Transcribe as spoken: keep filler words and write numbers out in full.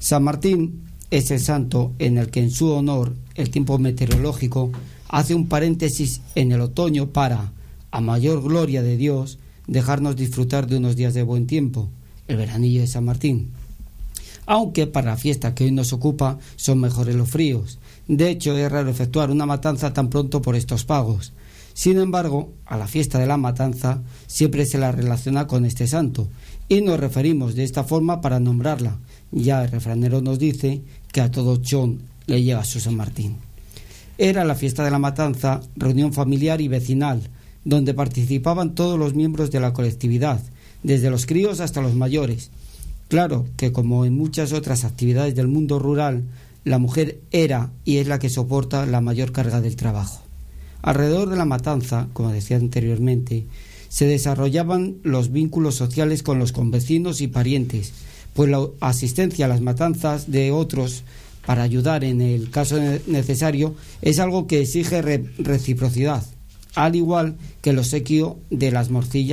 San Martín es el santo en el que en su honor el tiempo meteorológico hace un paréntesis en el otoño para, a mayor gloria de Dios, dejarnos disfrutar de unos días de buen tiempo, el veranillo de San Martín. Aunque para la fiesta que hoy nos ocupa son mejores los fríos. De hecho, es raro efectuar una matanza tan pronto por estos pagos. Sin embargo, a la fiesta de la matanza siempre se la relaciona con este santo, y nos referimos de esta forma para nombrarla. Ya el refranero nos dice que a todo chón le llega su San Martín. Era la fiesta de la matanza, reunión familiar y vecinal, donde participaban todos los miembros de la colectividad, desde los críos hasta los mayores. Claro que, como en muchas otras actividades del mundo rural, la mujer era y es la que soporta la mayor carga del trabajo. Alrededor de la matanza, como decía anteriormente, se desarrollaban los vínculos sociales con los convecinos y parientes, pues la asistencia a las matanzas de otros para ayudar en el caso necesario es algo que exige re- reciprocidad, al igual que el obsequio de las morcillas